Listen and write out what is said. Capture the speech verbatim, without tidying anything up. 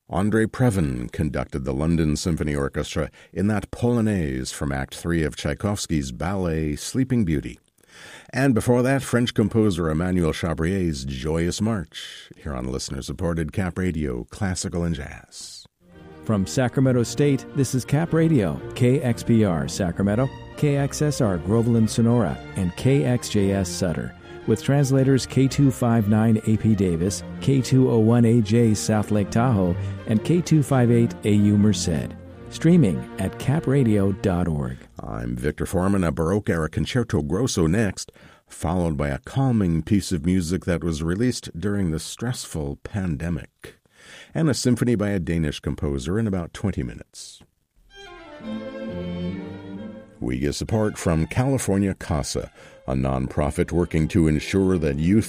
Andrei Previn conducted the London Symphony Orchestra in that Polonaise from Act three of Tchaikovsky's ballet Sleeping Beauty. And before that, French composer Emmanuel Chabrier's Joyous March, here on listener-supported Cap Radio, Classical and Jazz. From Sacramento State, this is Cap Radio, K X P R Sacramento, K X S R Groveland and Sonora, and K X J S Sutter, with translators K two fifty-nine A P Davis, K two oh one A J South Lake Tahoe, and K two fifty-eight A U Merced. Streaming at cap radio dot org. I'm Victor Foreman. A Baroque-era concerto grosso next, followed by a calming piece of music that was released during the stressful pandemic, and a symphony by a Danish composer in about twenty minutes. We get support from California CASA, a nonprofit working to ensure that youth